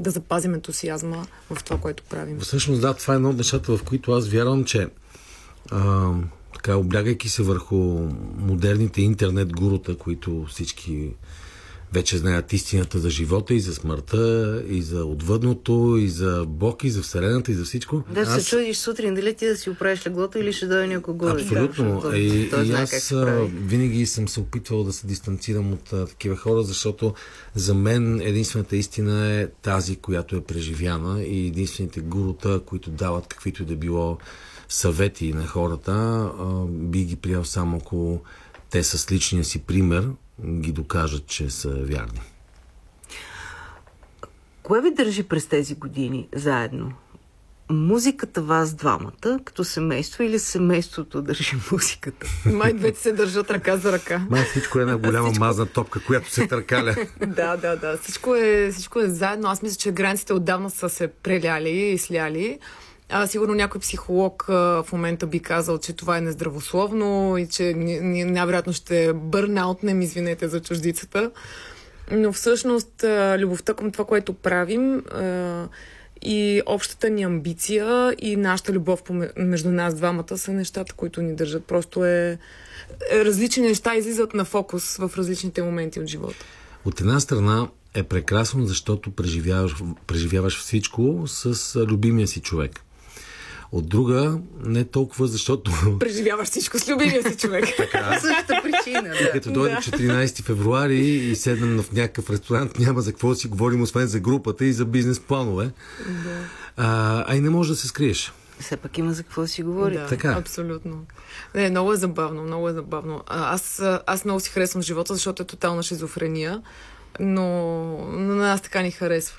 да запазим ентусиазма в това, което правим. Всъщност, да, това е едно от нещата, в които аз вярвам, че така, облягайки се върху модерните интернет гурута, които всички вече знаят истината за живота и за смъртта, и за отвъдното, и за Бог, и за Вселената, и за всичко. Да, се чудиш сутрин, дали ти да си оправиш леглото или ще дойде някой горе. Абсолютно. Да, и аз винаги съм се опитвал да се дистанцирам от такива хора, защото за мен единствената истина е тази, която е преживяна, и единствените гурута, които дават каквито и да било съвети на хората, би ги приел само ако те с личния си пример ги докажат, че са вярни. Кое ви държи през тези години заедно? Музиката вас двамата, като семейство, или семейството държи музиката? Май двете се държат ръка за ръка. Май всичко е една голяма мазна топка, която се търкаля. Да. Всичко е заедно. Аз мисля, че границите отдавна са се преляли и сляли. Сигурно някой психолог в момента би казал, че това е нездравословно и че най-вероятно ще бърнаутнем, извинете за чуждицата. Но всъщност любовта към това, което правим, и общата ни амбиция и нашата любов между нас двамата са нещата, които ни държат. Просто различни неща излизат на фокус в различните моменти от живота. От една страна е прекрасно, защото преживяваш всичко с любимия си човек. От друга, не толкова, защото... Преживяваш всичко с любимия си човек. Така. Същата причина, да. Като дойде 14 февруари и седнем в някакъв ресторант, няма за какво да си говорим, освен за групата и за бизнес планове. Да. И не можеш да се скриеш. Все пак има за какво да си говори. Да, така. Абсолютно. Не, много е забавно. Аз много си харесвам живота, защото е тотална шизофрения, но на нас така ни харесва.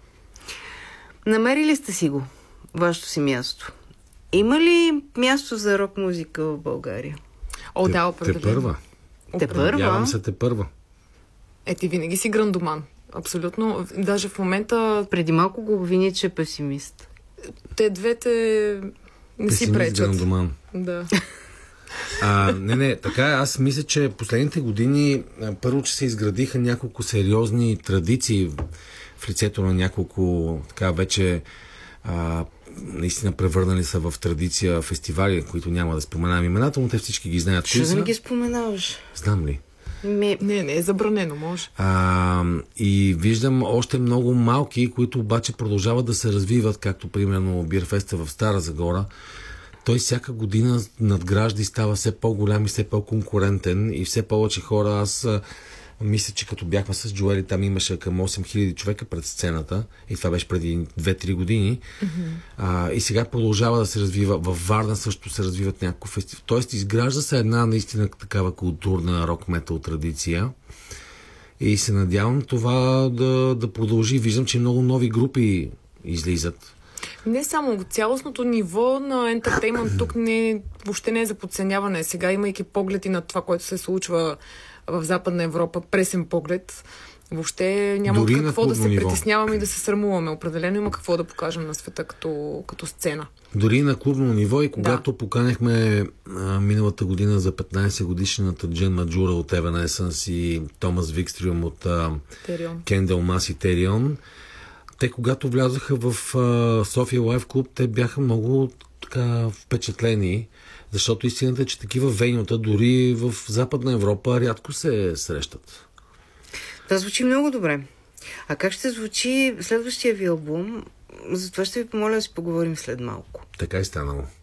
Намерили сте си го? Вашето си място. Има ли място за рок музика в България? Да, определено. Те първа. Надявам се те първа. Ти винаги си грандоман. Абсолютно. Даже в момента... Преди малко го обвини, че е песимист. Те двете не си пречат. Грандоман. Да. Не, така аз мисля, че последните години първо, че се изградиха няколко сериозни традиции в лицето на няколко така вече наистина превърнали са в традиция фестивали, които няма да споменавам имената, но те всички ги знаят. Ще да не ги споменаваш? Знам ли? Не е забранено, може. И виждам още много малки, които обаче продължават да се развиват, както примерно Бирфеста в Стара Загора. Той всяка година надгражда и става все по-голям и все по-конкурентен и все повече хора. Аз мисля, че като бяхме с Джоели, там имаше към 8000 човека пред сцената и това беше преди 2-3 години. И сега продължава да се развива. Във Варна също се развиват някакво фестивал. Тоест изгражда се една наистина такава културна рок-метал традиция. И се надявам това да продължи. Виждам, че много нови групи излизат. Не само. Цялостното ниво на ентертеймент тук въобще не е за подценяване. Сега, имайки погледи на това, което се случва в Западна Европа, пресен поглед, въобще няма от какво да се притесняваме и да се срамуваме. Определено има какво да покажем на света като сцена. Дори на клубно ниво, и когато поканяхме миналата година за 15 годишната Джен Маджура от Evanescence и Томас Викстрюм от Candlemass и Терион, те когато влязоха в София Лайв Клуб, те бяха много така впечатлени, защото истината е, че такива вейнота дори в Западна Европа рядко се срещат. Това звучи много добре. А как ще звучи следващия ви албум? За това ще ви помоля да си поговорим след малко. Така и станало.